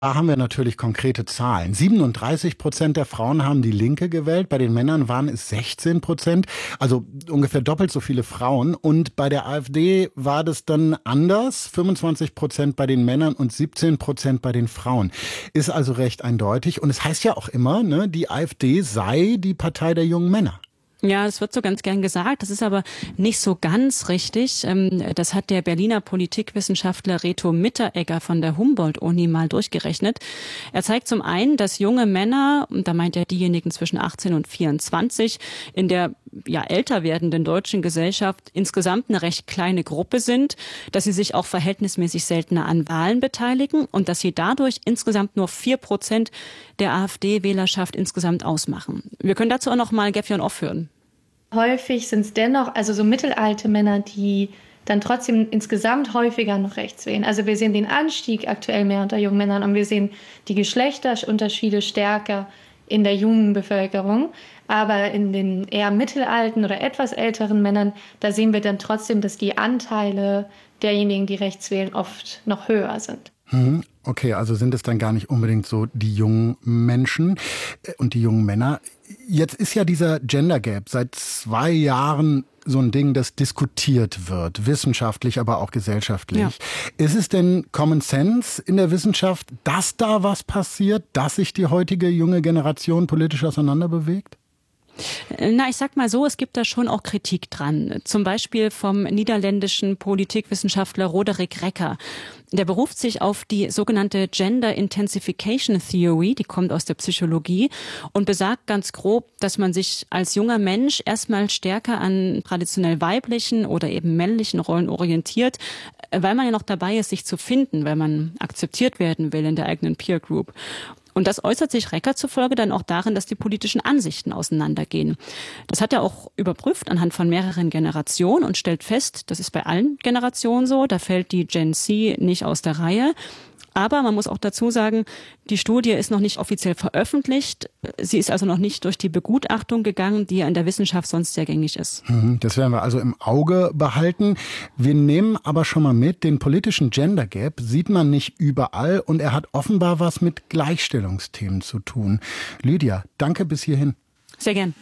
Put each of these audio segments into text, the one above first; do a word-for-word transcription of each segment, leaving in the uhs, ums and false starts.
Da haben wir natürlich konkrete Zahlen. siebenunddreißig Prozent der Frauen haben die Linke gewählt. Bei den Männern waren es sechzehn Prozent, also ungefähr doppelt so viele Frauen. Und bei der AfD war das dann anders. fünfundzwanzig Prozent bei den Männern und siebzehn Prozent bei den Frauen. Ist also recht eindeutig. Und es heißt ja auch immer, ne, die AfD sei die Partei der jungen Männer. Ja, das wird so ganz gern gesagt. Das ist aber nicht so ganz richtig. Das hat der Berliner Politikwissenschaftler Reto Mitteregger von der Humboldt-Uni mal durchgerechnet. Er zeigt zum einen, dass junge Männer, und da meint er diejenigen zwischen achtzehn und vierundzwanzig, in der ja älter werdenden deutschen Gesellschaft insgesamt eine recht kleine Gruppe sind, dass sie sich auch verhältnismäßig seltener an Wahlen beteiligen und dass sie dadurch insgesamt nur vier Prozent der AfD-Wählerschaft insgesamt ausmachen. Wir können dazu auch noch mal Gefjon Off hören. Häufig sind es dennoch also so mittelalte Männer, die dann trotzdem insgesamt häufiger noch rechts wählen. Also wir sehen den Anstieg aktuell mehr unter jungen Männern und wir sehen die Geschlechterunterschiede stärker in der jungen Bevölkerung. Aber in den eher mittelalten oder etwas älteren Männern, da sehen wir dann trotzdem, dass die Anteile derjenigen, die rechts wählen, oft noch höher sind. Okay, also sind es dann gar nicht unbedingt so die jungen Menschen und die jungen Männer. Jetzt ist ja dieser Gender Gap seit zwei Jahren so ein Ding, das diskutiert wird, wissenschaftlich, aber auch gesellschaftlich. Ja. Ist es denn Common Sense in der Wissenschaft, dass da was passiert, dass sich die heutige junge Generation politisch auseinanderbewegt? Na, ich sag mal so, es gibt da schon auch Kritik dran. Zum Beispiel vom niederländischen Politikwissenschaftler Roderick Recker. Der beruft sich auf die sogenannte Gender Intensification Theory, die kommt aus der Psychologie und besagt ganz grob, dass man sich als junger Mensch erstmal stärker an traditionell weiblichen oder eben männlichen Rollen orientiert, weil man ja noch dabei ist, sich zu finden, weil man akzeptiert werden will in der eigenen Peer Group. Und das äußert sich Recker zufolge dann auch darin, dass die politischen Ansichten auseinandergehen. Das hat er auch überprüft anhand von mehreren Generationen und stellt fest, das ist bei allen Generationen so, da fällt die Gen Z nicht aus der Reihe. Aber man muss auch dazu sagen, die Studie ist noch nicht offiziell veröffentlicht. Sie ist also noch nicht durch die Begutachtung gegangen, die ja in der Wissenschaft sonst sehr gängig ist. Das werden wir also im Auge behalten. Wir nehmen aber schon mal mit, den politischen Gender Gap sieht man nicht überall und er hat offenbar was mit Gleichstellungsthemen zu tun. Lydia, danke bis hierhin. Sehr gern.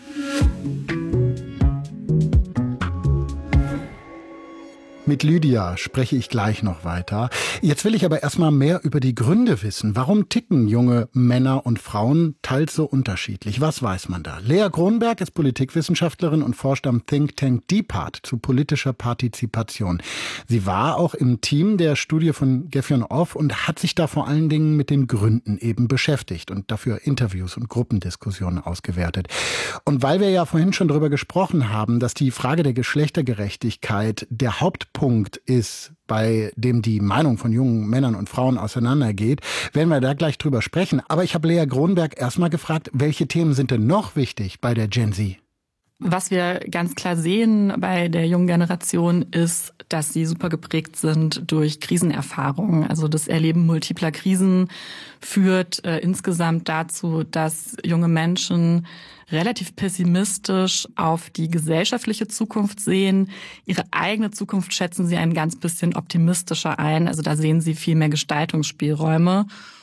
Mit Lydia spreche ich gleich noch weiter. Jetzt will ich aber erstmal mehr über die Gründe wissen. Warum ticken junge Männer und Frauen teils so unterschiedlich? Was weiß man da? Lea Gronberg ist Politikwissenschaftlerin und forscht am Think Tank DPART zu politischer Partizipation. Sie war auch im Team der Studie von Gefjon Off und hat sich da vor allen Dingen mit den Gründen eben beschäftigt und dafür Interviews und Gruppendiskussionen ausgewertet. Und weil wir ja vorhin schon darüber gesprochen haben, dass die Frage der Geschlechtergerechtigkeit der Hauptpunkt Punkt ist, bei dem die Meinung von jungen Männern und Frauen auseinandergeht, werden wir da gleich drüber sprechen. Aber ich habe Lea Gronberg erstmal gefragt, welche Themen sind denn noch wichtig bei der Gen Z? Was wir ganz klar sehen bei der jungen Generation ist, dass sie super geprägt sind durch Krisenerfahrungen. Also das Erleben multipler Krisen führt äh, insgesamt dazu, dass junge Menschen relativ pessimistisch auf die gesellschaftliche Zukunft sehen. Ihre eigene Zukunft schätzen sie ein ganz bisschen optimistischer ein. Also da sehen sie viel mehr Gestaltungsspielräume.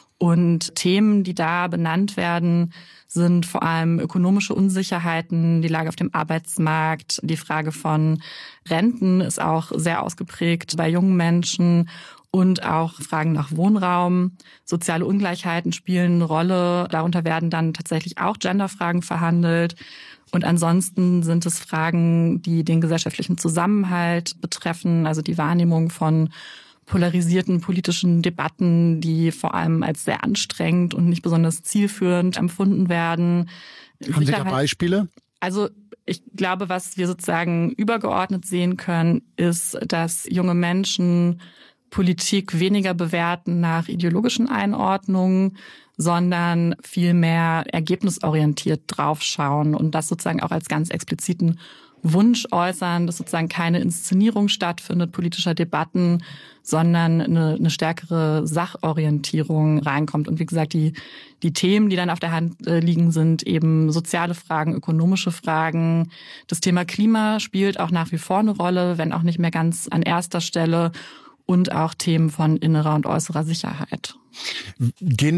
Und Themen, die da benannt werden, sind vor allem ökonomische Unsicherheiten, die Lage auf dem Arbeitsmarkt, die Frage von Renten ist auch sehr ausgeprägt bei jungen Menschen und auch Fragen nach Wohnraum. Soziale Ungleichheiten spielen eine Rolle. Darunter werden dann tatsächlich auch Genderfragen verhandelt. Und ansonsten sind es Fragen, die den gesellschaftlichen Zusammenhalt betreffen, also die Wahrnehmung von polarisierten politischen Debatten, die vor allem als sehr anstrengend und nicht besonders zielführend empfunden werden. Haben Sie da Beispiele? Also ich glaube, was wir sozusagen übergeordnet sehen können, ist, dass junge Menschen Politik weniger bewerten nach ideologischen Einordnungen, sondern viel mehr ergebnisorientiert draufschauen und das sozusagen auch als ganz expliziten Wunsch äußern, dass sozusagen keine Inszenierung stattfindet politischer Debatten, sondern eine, eine stärkere Sachorientierung reinkommt. Und wie gesagt, die, die Themen, die dann auf der Hand liegen, sind eben soziale Fragen, ökonomische Fragen. Das Thema Klima spielt auch nach wie vor eine Rolle, wenn auch nicht mehr ganz an erster Stelle. und auch Themen von innerer und äußerer Sicherheit. Gehen